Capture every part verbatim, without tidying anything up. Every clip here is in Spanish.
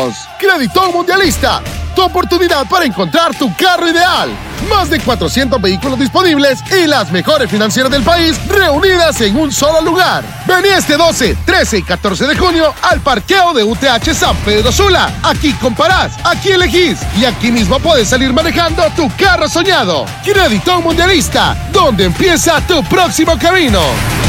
¡Vamos! Crédito Mundialista, tu oportunidad para encontrar tu carro ideal. Más de cuatrocientos vehículos disponibles y las mejores financieras del país reunidas en un solo lugar. Vení este doce, trece y catorce de junio al parqueo de U T H San Pedro Sula. Aquí comparás, aquí elegís y aquí mismo puedes salir manejando tu carro soñado. Crédito Mundialista, donde empieza tu próximo camino.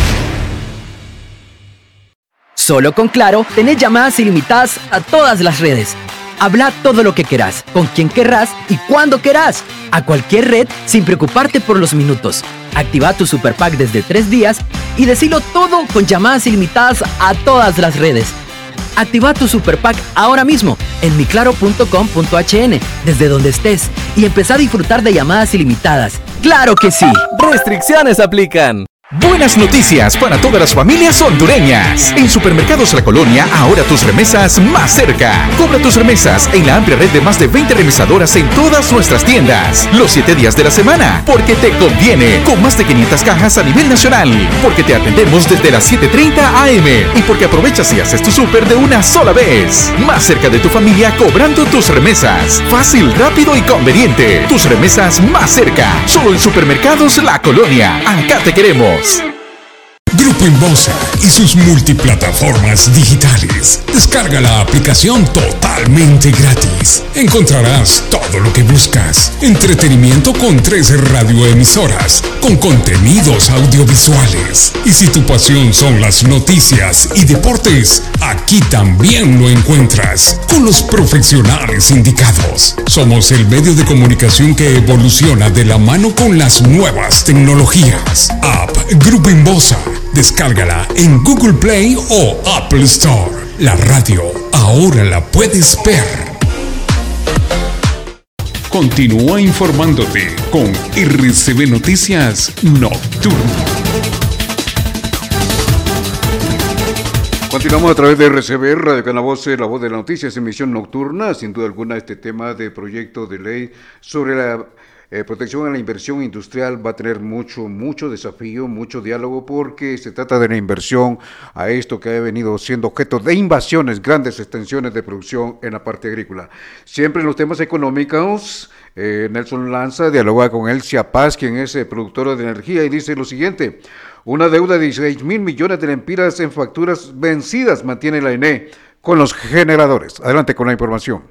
Solo con Claro tenés llamadas ilimitadas a todas las redes. Habla todo lo que querás, con quien querrás y cuando querás. A cualquier red sin preocuparte por los minutos. Activa tu Super Pack desde tres días y decilo todo con llamadas ilimitadas a todas las redes. Activa tu Super Pack ahora mismo en mi claro punto com punto h n desde donde estés y empezá a disfrutar de llamadas ilimitadas. ¡Claro que sí! Restricciones aplican. Buenas noticias para todas las familias hondureñas. En Supermercados La Colonia, ahora tus remesas más cerca. Cobra tus remesas en la amplia red de más de veinte remesadoras en todas nuestras tiendas. Los siete días de la semana, porque te conviene. Con más de quinientas cajas a nivel nacional. Porque te atendemos desde las siete treinta a eme. Y porque aprovechas y haces tu súper de una sola vez. Más cerca de tu familia cobrando tus remesas. Fácil, rápido y conveniente. Tus remesas más cerca. Solo en Supermercados La Colonia. Acá te queremos. Grupo Inbosa y sus multiplataformas digitales. Descarga la aplicación totalmente gratis. Encontrarás todo lo que buscas. Entretenimiento con trece radioemisoras, con contenidos audiovisuales. Y si tu pasión son las noticias y deportes, aquí también lo encuentras, con los profesionales indicados. Somos el medio de comunicación que evoluciona de la mano con las nuevas tecnologías. App Grupo Inbosa. Descárgala en Google Play o Apple Store. La radio ahora la puedes ver. Continúa informándote con R C B Noticias Nocturno. Continuamos a través de R C B, Radio Canavoce, la voz de las noticias, emisión nocturna. Sin duda alguna, este tema de proyecto de ley sobre la Eh, protección a la inversión industrial va a tener mucho, mucho desafío, mucho diálogo, porque se trata de la inversión a esto que ha venido siendo objeto de invasiones, grandes extensiones de producción en la parte agrícola. Siempre en los temas económicos, eh, Nelson Lanza dialoga con Elcia Paz, quien es eh, productora de energía, y dice lo siguiente: una deuda de dieciséis mil millones de lempiras en facturas vencidas mantiene la E N E con los generadores. Adelante con la información.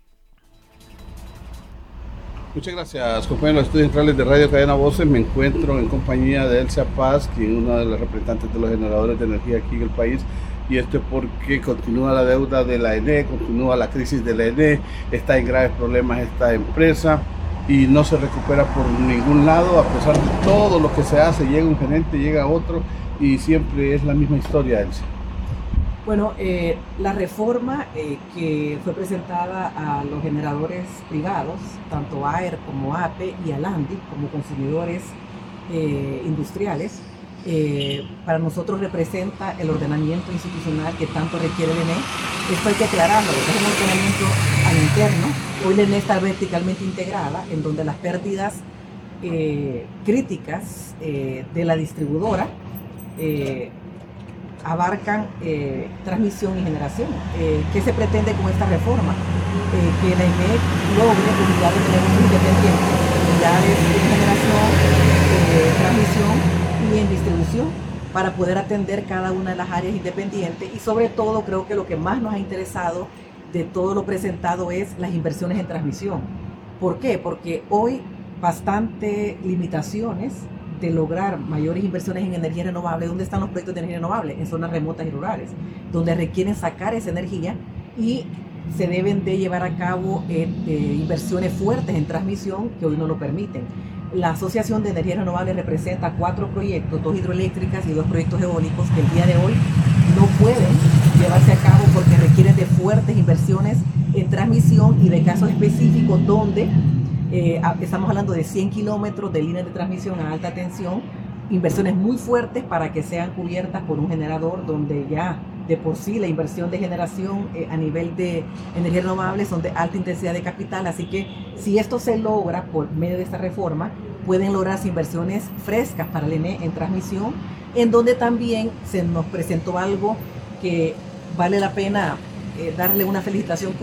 Muchas gracias, compañeros de los estudios centrales de Radio Cadena Voces. Me encuentro en compañía de Elcia Paz, quien es una de las representantes de los generadores de energía aquí en el país. Y esto es porque continúa la deuda de la E N E, continúa la crisis de la E N E, está en graves problemas esta empresa y no se recupera por ningún lado, a pesar de todo lo que se hace. Llega un gerente, llega otro y siempre es la misma historia, Elcia. Bueno, eh, la reforma eh, que fue presentada a los generadores privados, tanto A E R como A P E y Alandi, como consumidores eh, industriales, eh, para nosotros representa el ordenamiento institucional que tanto requiere el E N E. Esto hay que aclararlo, porque es un ordenamiento al interno. Hoy la E N E está verticalmente integrada, en donde las pérdidas eh, críticas eh, de la distribuidora eh, abarcan eh, transmisión y generación. Eh, ¿Qué se pretende con esta reforma? Eh, que la E N E logre unidades de negocio independientes, unidades de generación, eh, transmisión y en distribución, para poder atender cada una de las áreas independientes. Y sobre todo, creo que lo que más nos ha interesado de todo lo presentado es las inversiones en transmisión. ¿Por qué? Porque hoy bastante limitaciones de lograr mayores inversiones en energía renovable. ¿Dónde están los proyectos de energía renovable? En zonas remotas y rurales, donde requieren sacar esa energía y se deben de llevar a cabo eh, eh, inversiones fuertes en transmisión que hoy no lo permiten. La Asociación de Energía Renovable representa cuatro proyectos, dos hidroeléctricas y dos proyectos eólicos, que el día de hoy no pueden llevarse a cabo porque requieren de fuertes inversiones en transmisión y de casos específicos donde Eh, estamos hablando de cien kilómetros de líneas de transmisión a alta tensión, inversiones muy fuertes para que sean cubiertas por un generador, donde ya de por sí la inversión de generación eh, a nivel de energía renovable son de alta intensidad de capital. Así que si esto se logra por medio de esta reforma, pueden lograrse inversiones frescas para el E N E en transmisión, en donde también se nos presentó algo que vale la pena eh, darle una felicitación